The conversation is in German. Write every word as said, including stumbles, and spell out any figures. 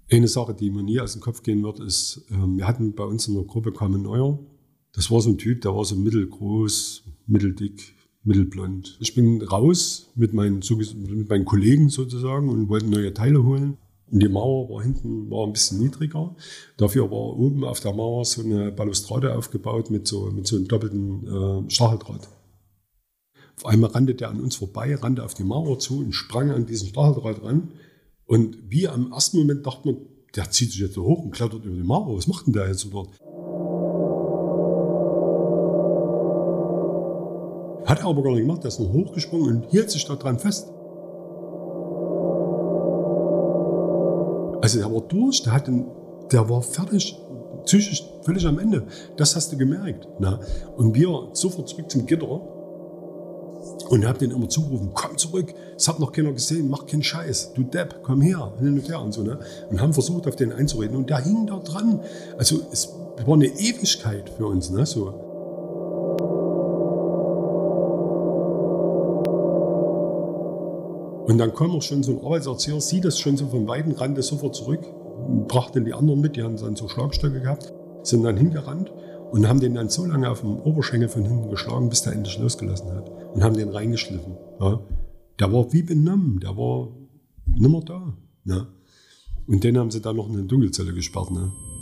Eine Sache, die mir nie aus dem Kopf gehen wird, ist, ähm, wir hatten bei uns in der Gruppe kam ein Neuer. Das war so ein Typ, der war so mittelgroß, mitteldick, mittelblond. Ich bin raus mit meinen, mit meinen Kollegen sozusagen und wollten neue Teile holen. Und die Mauer war hinten war ein bisschen niedriger. Dafür war oben auf der Mauer so eine Balustrade aufgebaut mit so, mit so einem doppelten äh, Stacheldraht. Auf einmal rannte der an uns vorbei, rannte auf die Mauer zu und sprang an diesen Stacheldraht ran. Und wie am ersten Moment dachte man, der zieht sich jetzt so hoch und klettert über die Mauer. Was macht denn der jetzt so dort? Hat er aber gar nicht gemacht, der ist noch hochgesprungen und hielt sich da dran fest. Also der war durch, der, hat den, der war fertig, psychisch völlig am Ende. Das hast du gemerkt. Na? Und wir sofort zurück zum Gitter und haben den immer zugerufen, komm zurück, es hat noch keiner gesehen, mach keinen Scheiß, du Depp, komm her, hin und her und so. Ne? Und haben versucht, auf den einzureden und der hing da dran. Also es war eine Ewigkeit für uns. Ne? So. Und dann kam auch schon so ein Arbeitserzieher, sieht das schon so vom Weiten, rannte sofort zurück, brachten die anderen mit, die haben dann so Schlagstöcke gehabt, sind dann hingerannt und haben den dann so lange auf dem Oberschenkel von hinten geschlagen, bis der endlich losgelassen hat und haben den reingeschliffen. Ja. Der war wie benommen, der war nimmer da. Ja. Und den haben sie dann noch in eine Dunkelzelle gesperrt. Ne.